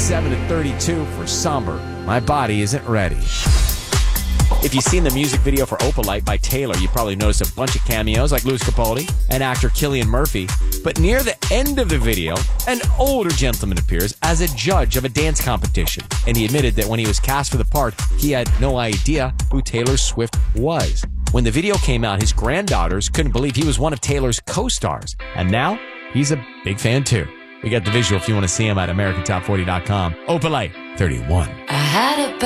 37-32 for Somber. My Body Isn't Ready. If you've seen the music video for Opalite by Taylor, you probably noticed a bunch of cameos like Louis Capaldi and actor Cillian Murphy. But near the end of the video, an older gentleman appears as a judge of a dance competition. And he admitted that when he was cast for the part, he had no idea who Taylor Swift was. When the video came out, his granddaughters couldn't believe he was one of Taylor's co-stars. And now, he's a big fan too. We got the visual if you want to see him at AmericanTop40.com. Opalite, 31. I had a